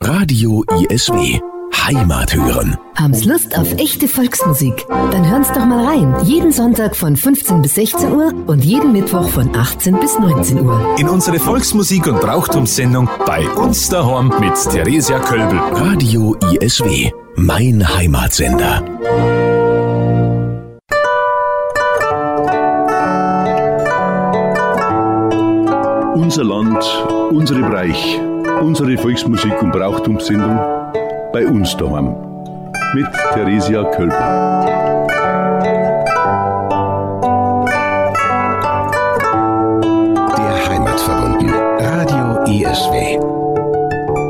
Radio ISW. Heimat hören. Haben's Lust auf echte Volksmusik? Dann hören's doch mal rein. Jeden Sonntag von 15 bis 16 Uhr und jeden Mittwoch von 18 bis 19 Uhr. In unsere Volksmusik- und Brauchtumssendung bei uns daheim mit Theresia Kölbel. Radio ISW. Mein Heimatsender. Unser Land, unsere Reich, unsere Volksmusik- und Brauchtumssendung bei uns daheim mit Theresia Kölbel. Der Heimatverbunden. Radio ISW.